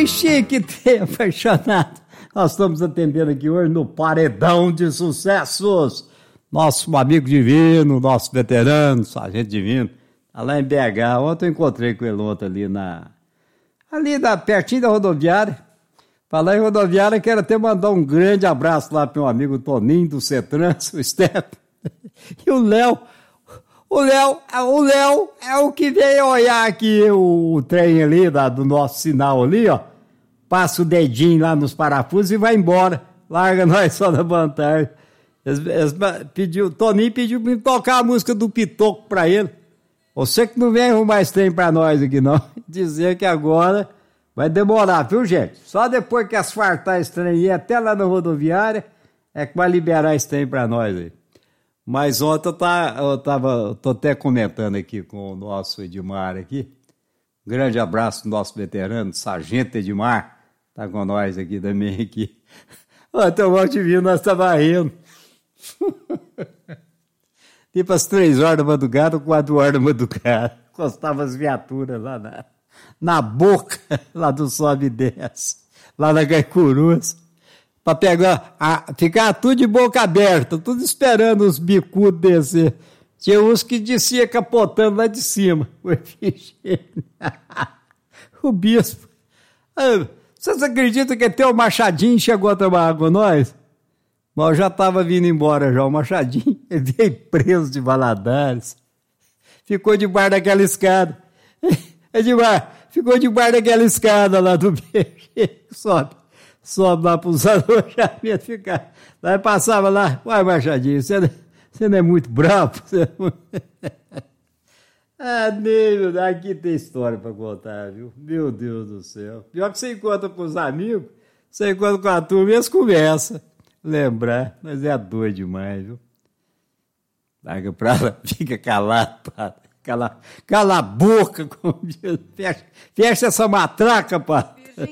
trem chique, trem apaixonado. Nós estamos atendendo aqui hoje no Paredão de Sucessos. Nosso amigo divino, nosso veterano, sargento divino, tá lá em BH. Ontem eu encontrei com ele pertinho da rodoviária. Falar em rodoviária, quero até mandar um grande abraço lá para meu amigo Toninho do Cetrans, o Step. E o Léo é o que veio olhar aqui o trem ali, do nosso sinal ali, ó. Passa o dedinho lá nos parafusos e vai embora. Larga nós só na vantagem. Toninho pediu pra me tocar a música do Pitoco pra ele. Você que não vem arrumar esse trem pra nós aqui, não. Dizer que agora vai demorar, viu, gente? Só depois que asfaltar esse trem aí, até lá na rodoviária, é que vai liberar esse trem pra nós aí. Mas ontem tô até comentando aqui com o nosso Edmar aqui. Um grande abraço do nosso veterano, Sargento Edmar. Tá com nós aqui também aqui. Ontem eu te vi, nós estávamos rindo. Tipo às 3 horas da madrugada, 4 horas da madrugada. Encostava as viaturas lá na boca, lá do sobe e desce, lá na Gaicurus, para pegar, ficar tudo de boca aberta, tudo esperando os bicudos descer. Tinha uns que descia capotando lá de cima. O bispo. Vocês acreditam que até o Machadinho chegou a tomar água com nós? Mas eu já estava vindo embora já, o Machadinho. Ele veio preso de Valadares. Ficou debaixo daquela escada. Ficou debaixo daquela escada lá do beijo. Sobe lá para os alojamentos. Aí passava lá. Uai, Machadinho, você não é muito bravo? Nego, aqui tem história para contar, viu? Meu Deus do céu. Pior que você encontra com os amigos, você encontra com a turma e eles conversam. Lembrar, mas é doido demais, viu? Larga pra lá, fica calado, pá. Cala a boca, como diz. Fecha essa matraca, pá.